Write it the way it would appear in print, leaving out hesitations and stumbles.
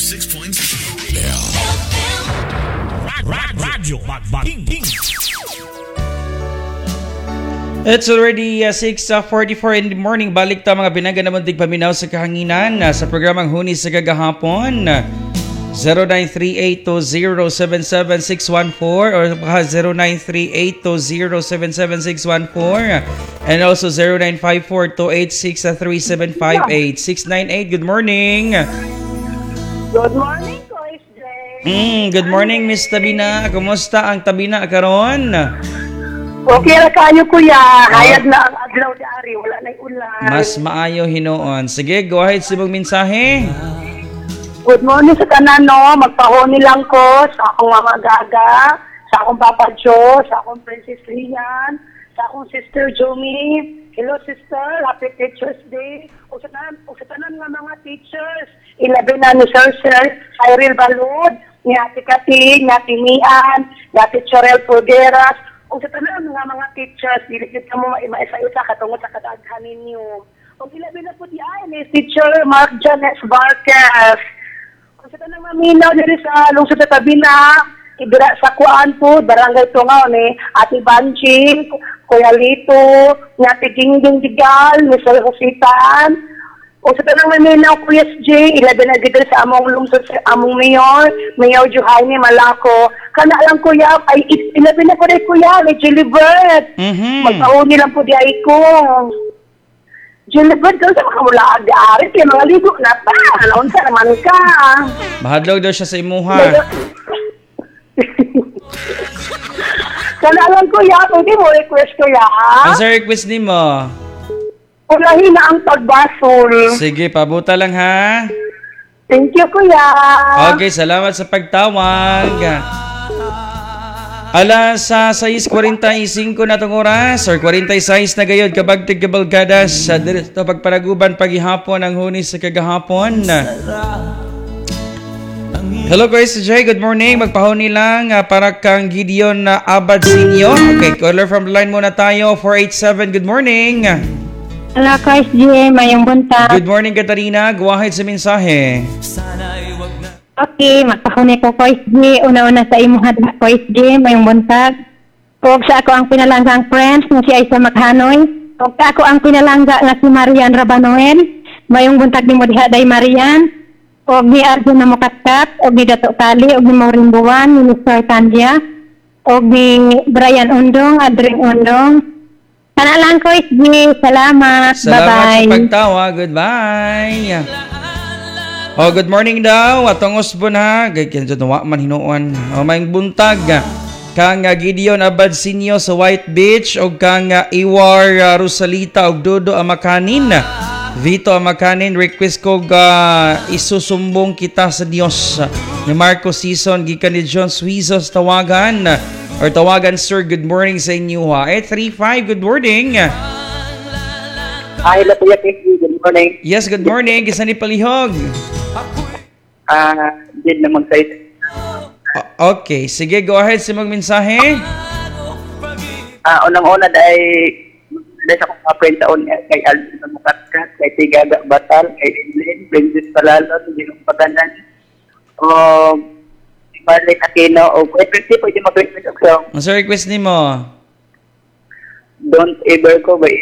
96.0 Radyo Magbating. It's already 6:44 in the morning. Balik ta mga binaga na muntig paminaw sa kahanginan sa programang Hunis sa Kagahapon. 0938-2077614 or 0938-2077614 and also 0954-286-3758. 698. Good morning. Good morning, Coach Jay. Good morning, Miss Tabina. Kumusta ang Tabina karon? Okay ra kayo, kuya. Hayag na ang adlaw di ari, wala na ulan. Mas maayo hinoon. Sige, go ahead sa mong mensahe. Good morning sa tanan, no. Magpahoni lang ko sa akong mga gaga, sa akong Papa Joe, sa akong Princess Lian, sa akong Sister Jomi. Hello, sister. Happy Teacher's Day. O sa tanan nga mga teachers. Ilabi na ni Sir Cyril Balud, ni Ate Kati, ni Ate Mian, ni Ate Chorel Poderas. O sa tanan nga mga teachers, dilikit ka mo maisa-isa katungod sa kadaghan ninyo. O ilabi na po di ay ni Teacher Mark Janes Vargas. Kung sa tanang maminaw diri sa lungsod sa Tabina, ibira sa kuan po, barangay Tungaw ni Ate Banjing, Kuya Lito, ni Ate Gingging Digal, ni Sir Jositan. O sa tanang maminaw, Kuya SJ, ilabi na dito sa among lungsod sa among Mayor Johaine Malaco. Kana lang kuya, ay ilabi na po rin kuya, ni Gilbert. Magpauni lang po di ay ko. Gilbert, kung sa makamulaag di ari, kaya mga ligo na pa. Naunsa naman ka. Mahadlog daw siya sa imuha. Kana lang kuya, pwede mo request kuya. Ang sa request ni mo? Ulahin na ang pagbasol. Sige, pabuta lang ha. Thank you kuya. Okay, salamat sa pagtawag. Alas sa 6:45 na itong oras or 46 na gayod kabagtig kabalgadas sa dito pagparaguban paghihapon ang Hunis sa Kagahapon. Hello guys, Jay, good morning. Magpahuni lang para kang Gideon Abad Senior. Okay, caller from the line muna tayo. 487, good morning. Hello, Coach Jay, mayong buntag. Good morning, Katarina. Guwahid sa mensahe. Okay, magpahuni ko, Coach Jay. Una-una sa imuha, Coach Jay, mayong buntag. Huwag sa ako ang pinalanggang friends na si Aisa Maghanoy. Huwag sa ako ang pinalangga na si Marian Rabanoel. Mayong buntag ni Modihaday Marian. Huwag ni Arjun na Mukatkat. Huwag ni Dato Tali. Huwag ni Maureen Buwan. Ni Mr. Tandia. Huwag ni Brian Undong. Adring Undong. Sana lang, Coach Jay. Salamat. Bye-bye. Salamat sa pagtawa. Goodbye. Oh, good morning daw. Atong usbon ha. Gaykin sa tuwa man hinuon. O mayong buntag. Kang Gideon Abad Senior sa White Beach. O kang Iwar Rosalita o Dodo Amakanin. Vito Amakanin. Request ko isusumbong kita sa Diyos. Ni Marco Season. Gikan ni John Suizos tawagan. Or tawagan, sir. Good morning sa inyo ha. 835. Good morning. Hello kuya, good morning. Yes, good morning. Kisa ni Palihog. Din na mag-site. Okay, sige, go ahead sa magmensahe. Unang-una dahil sa kong mga friend taon kay Alvin na Mukatkat, kay Tigaga Batal, kay Evelyn, Princess Palalon, Ginong Paganan, si Marlene Aquino, o kay Christy, pwede mag-request ako. Ang sa request ni mo? Don't Ever Ko by